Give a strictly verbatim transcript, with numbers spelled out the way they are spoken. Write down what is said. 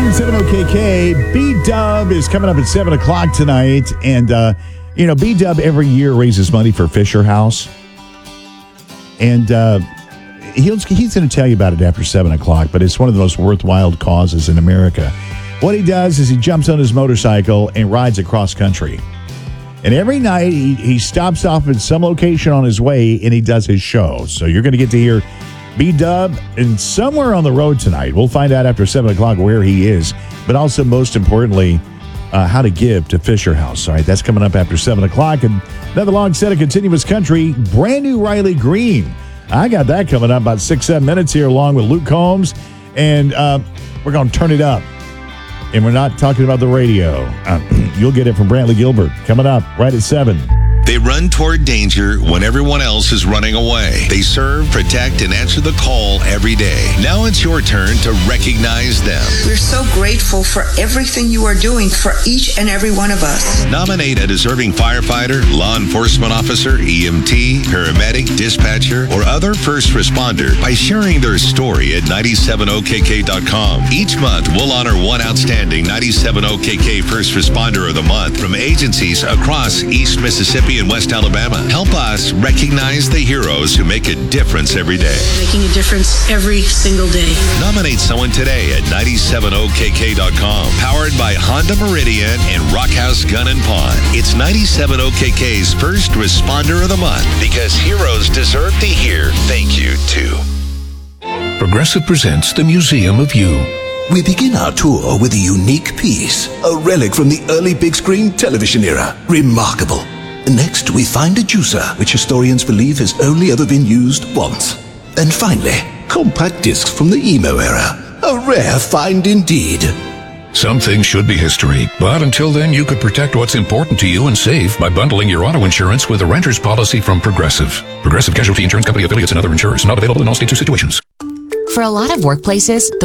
ninety-seven O K K, B-Dub is coming up at seven o'clock tonight. And, uh, you know, B-Dub every year raises money for Fisher House. And uh, he'll, he's going to tell you about it after seven o'clock, but it's one of the most worthwhile causes in America. What he does is he jumps on his motorcycle and rides across country. And every night he, he stops off at some location on his way and he does his show. So you're going to get to hear B-Dub and somewhere on the road tonight. We'll find out after seven o'clock where he is, but also most importantly, uh, how to give to Fisher House. All right, that's coming up after seven o'clock. And another long set of continuous country, brand new Riley Green. I got that coming up about six, seven minutes here along with Luke Combs. And uh, we're going to turn it up. And we're not talking about the radio. Uh, you'll get it from Brantley Gilbert coming up right at seven. They run toward danger when everyone else is running away. They serve, protect, and answer the call every day. Now it's your turn to recognize them. We're so grateful for everything you are doing for each and every one of us. Nominate a deserving firefighter, law enforcement officer, E M T, paramedic, dispatcher, or other first responder by sharing their story at ninety-seven O K K dot com. Each month, we'll honor one outstanding ninety-seven O K K First Responder of the Month from agencies across East Mississippi and West Alabama. Help us recognize the heroes who make a difference every day. Making a difference every single day. Nominate someone today at ninety-seven O K K dot com. Powered by Honda Meridian and Rockhouse Gun and Pawn. It's ninety-seven O K K's First Responder of the Month because heroes deserve to hear thank you too. Progressive presents the Museum of You. We begin our tour with a unique piece, a relic from the early big screen television era. Remarkable. Next, we find a juicer, which historians believe has only ever been used once. And finally, compact discs from the emo era. A rare find indeed. Some things should be history, but until then, you could protect what's important to you and save by bundling your auto insurance with a renter's policy from Progressive. Progressive Casualty Insurance Company affiliates and other insurers. Not available in all states or situations. For a lot of workplaces,